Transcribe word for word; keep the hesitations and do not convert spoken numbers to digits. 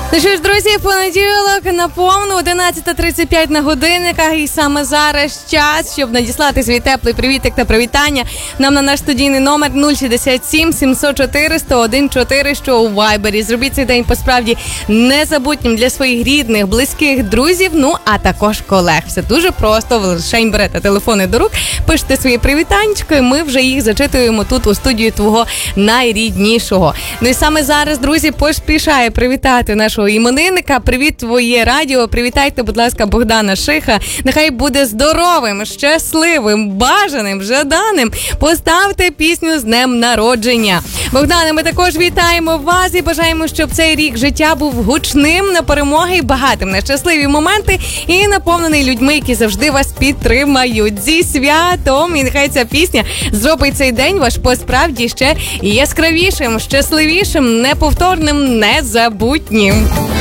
Ну що ж, друзі, понеділок наповну, одинадцята тридцять п'ять на годинниках, і саме зараз час, щоб надіслати свій теплий привітик та привітання нам на наш студійний номер нуль шістдесят сім сімсот чотири сто один чотири, що у Вайбері. Зробіть цей день по-справді незабутнім для своїх рідних, близьких, друзів, ну а також колег. Все дуже просто, ви лише берете телефони до рук, пишете свої привітанечко, і ми вже їх зачитуємо тут у студію твого найріднішого. Ну і саме зараз, друзі, поспішає привітати нашого іменинника. Привіт, твоє радіо. Привітайте, будь ласка, Богдана Шиха. Нехай буде здоровим, щасливим, бажаним, жаданим. Поставте пісню з днем народження. Богдане, ми також вітаємо вас і бажаємо, щоб цей рік життя був гучним на перемоги, багатим на щасливі моменти і наповнений людьми, які завжди вас підтримають. Зі святом! І нехай ця пісня зробить цей день ваш по-справді ще яскравішим, щасливішим, неповторним, незабутнім.